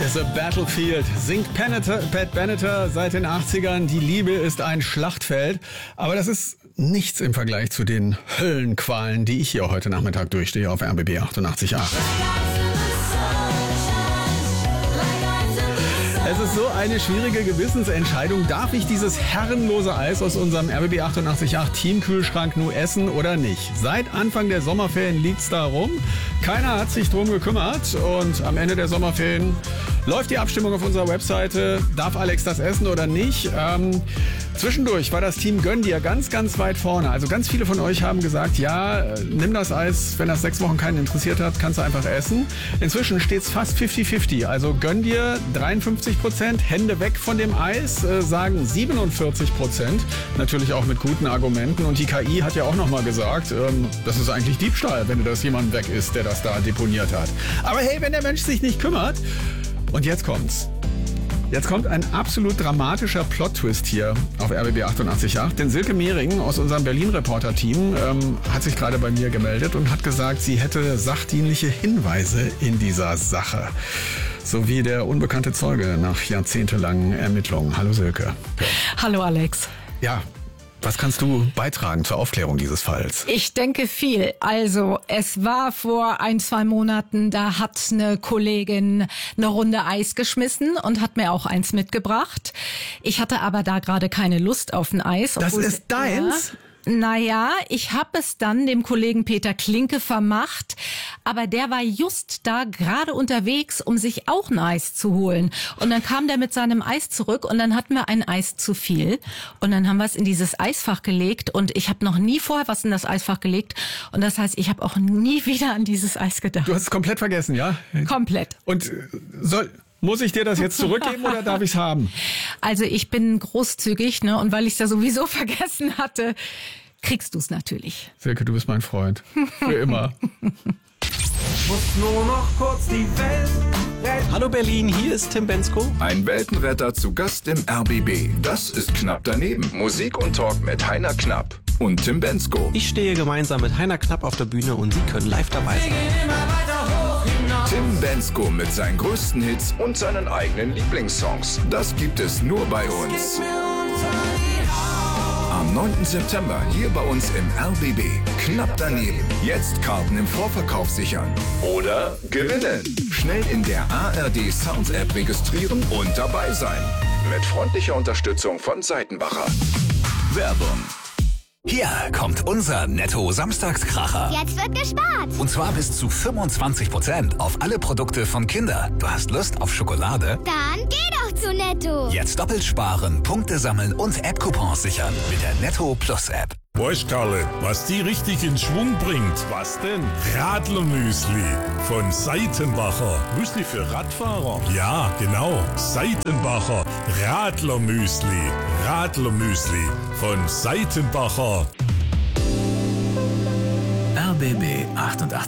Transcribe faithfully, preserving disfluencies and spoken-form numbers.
The Battlefield singt Pat Benatar seit den achtzigern. Die Liebe ist ein Schlachtfeld. Aber das ist nichts im Vergleich zu den Höllenqualen, die ich hier heute Nachmittag durchstehe auf R B B achtundachtzig Komma acht. Es ist so eine schwierige Gewissensentscheidung. Darf ich dieses herrenlose Eis aus unserem R B B achtundachtzig Komma acht Teamkühlschrank nur essen oder nicht? Seit Anfang der Sommerferien liegt's da rum. Keiner hat sich drum gekümmert. Und am Ende der Sommerferien läuft die Abstimmung auf unserer Webseite. Darf Alex das essen oder nicht? Ähm, zwischendurch war das Team Gönn dir ganz, ganz weit vorne. Also ganz viele von euch haben gesagt, ja, nimm das Eis. Wenn das sechs Wochen keinen interessiert hat, kannst du einfach essen. Inzwischen steht's fast fünfzig fünfzig. Also Gönn dir dreiundfünfzig Prozent, Hände weg von dem Eis, äh, sagen siebenundvierzig Prozent. Natürlich auch mit guten Argumenten. Und die K I hat ja auch nochmal gesagt, ähm, das ist eigentlich Diebstahl, wenn das jemand weg ist, der das da deponiert hat. Aber hey, wenn der Mensch sich nicht kümmert. Und jetzt kommt's. Jetzt kommt ein absolut dramatischer Plot-Twist hier auf R B B achtundachtzig Komma acht. Denn Silke Mehring aus unserem Berlin-Reporter-Team ähm, hat sich gerade bei mir gemeldet und hat gesagt, sie hätte sachdienliche Hinweise in dieser Sache. So wie der unbekannte Zeuge nach jahrzehntelangen Ermittlungen. Hallo Silke. Hallo Alex. Ja. Was kannst du beitragen zur Aufklärung dieses Falls? Ich denke viel. Also es war vor ein, zwei Monaten, da hat eine Kollegin eine Runde Eis geschmissen und hat mir auch eins mitgebracht. Ich hatte aber da gerade keine Lust auf ein Eis. Das ist deins? Ja, naja, ich habe es dann dem Kollegen Peter Klinke vermacht, aber der war just da gerade unterwegs, um sich auch ein Eis zu holen. Und dann kam der mit seinem Eis zurück und dann hatten wir ein Eis zu viel. Und dann haben wir es in dieses Eisfach gelegt und ich habe noch nie vorher was in das Eisfach gelegt. Und das heißt, ich habe auch nie wieder an dieses Eis gedacht. Du hast es komplett vergessen, ja? Komplett. Und soll... Muss ich dir das jetzt zurückgeben oder darf ich es haben? Also ich bin großzügig, ne? Und weil ich es ja sowieso vergessen hatte, kriegst du es natürlich. Silke, du bist mein Freund. Für immer. Muss nur noch kurz die Welt retten. Hallo Berlin, hier ist Tim Bendzko. Ein Weltenretter zu Gast im R B B. Das ist Knapp daneben. Musik und Talk mit Heiner Knapp und Tim Bendzko. Ich stehe gemeinsam mit Heiner Knapp auf der Bühne und Sie können live dabei sein. Tim Bendzko mit seinen größten Hits und seinen eigenen Lieblingssongs. Das gibt es nur bei uns. Am neunten September hier bei uns im R B B. Knapp daneben. Jetzt Karten im Vorverkauf sichern. Oder gewinnen. Schnell in der A R D Sounds App registrieren und dabei sein. Mit freundlicher Unterstützung von Seitenbacher. Werbung. Hier kommt unser Netto-Samstagskracher. Jetzt wird gespart. Und zwar bis zu fünfundzwanzig Prozent auf alle Produkte von Kinder. Du hast Lust auf Schokolade? Dann geh doch zu Netto. Jetzt doppelt sparen, Punkte sammeln und App-Coupons sichern mit der Netto Plus App. Weißt Karle, was die richtig in Schwung bringt? Was denn? Radlermüsli von Seitenbacher. Müsli für Radfahrer? Ja, genau. Seitenbacher Radlermüsli. Radlermüsli von Seitenbacher. R B B achtundachtzig.